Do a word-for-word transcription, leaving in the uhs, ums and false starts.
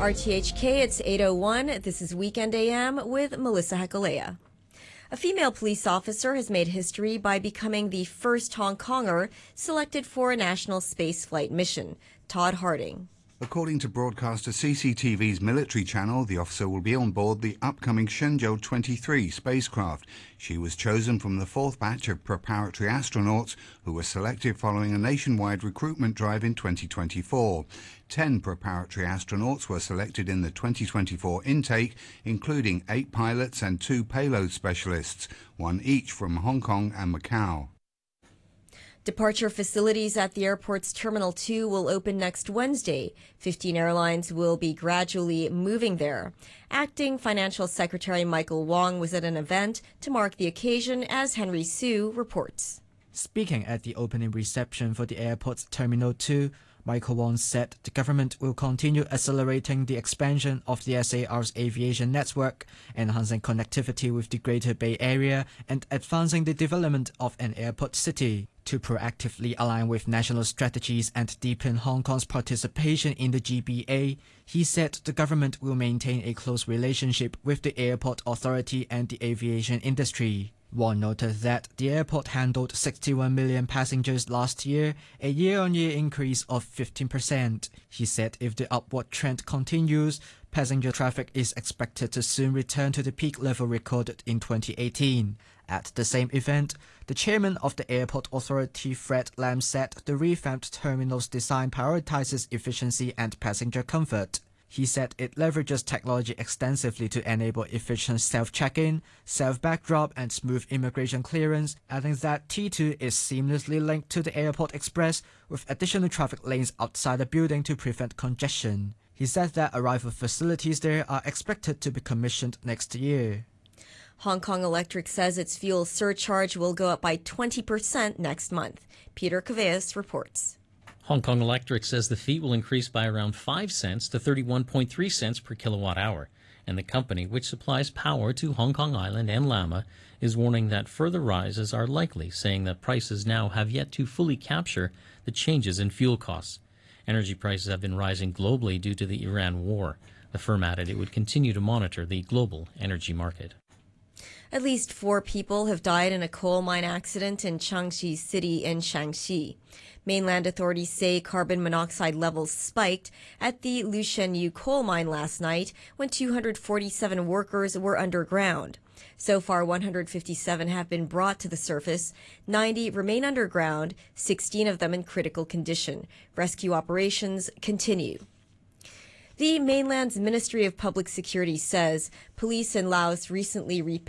R T H K, it's eight oh one. This is Weekend A M with Melissa Hekalea. A female police officer has made history by becoming the first Hong Konger selected for a national spaceflight mission. Todd Harding. According to broadcaster C C T V's military channel, the officer will be on board the upcoming Shenzhou twenty-three spacecraft. She was chosen from the fourth batch of preparatory astronauts who were selected following a nationwide recruitment drive in twenty twenty-four. Ten preparatory astronauts were selected in the twenty twenty-four intake, including eight pilots and two payload specialists, one each from Hong Kong and Macau. Departure facilities at the airport's Terminal two will open next Wednesday. fifteen airlines will be gradually moving there. Acting Financial Secretary Michael Wong was at an event to mark the occasion, as Henry Su reports. Speaking at the opening reception for the airport's Terminal two, Michael Wong said the government will continue accelerating the expansion of the S A R's aviation network, enhancing connectivity with the Greater Bay Area, and advancing the development of an airport city. To proactively align with national strategies and deepen Hong Kong's participation in the G B A, he said the government will maintain a close relationship with the airport authority and the aviation industry. Wong noted that the airport handled sixty-one million passengers last year, a year-on-year increase of fifteen percent. He said if the upward trend continues, passenger traffic is expected to soon return to the peak level recorded in twenty eighteen. At the same event, the chairman of the airport authority, Fred Lam, said the revamped terminal's design prioritizes efficiency and passenger comfort. He said it leverages technology extensively to enable efficient self-check-in, self-backdrop, and smooth immigration clearance, adding that T two is seamlessly linked to the Airport Express with additional traffic lanes outside the building to prevent congestion. He said that arrival facilities there are expected to be commissioned next year. Hong Kong Electric says its fuel surcharge will go up by twenty percent next month. Peter Caveas reports. Hong Kong Electric says the fee will increase by around five cents to thirty-one point three cents per kilowatt hour, and the company, which supplies power to Hong Kong Island and Lama, is warning that further rises are likely, saying that prices now have yet to fully capture the changes in fuel costs. Energy prices have been rising globally due to the Iran war. The firm added it would continue to monitor the global energy market. At least four people have died in a coal mine accident in Changxi City in Shaanxi. Mainland authorities say carbon monoxide levels spiked at the Lushenyu coal mine last night when two hundred forty-seven workers were underground. So far, one hundred fifty-seven have been brought to the surface. ninety remain underground, sixteen of them in critical condition. Rescue operations continue. The mainland's Ministry of Public Security says police in Laos recently repaid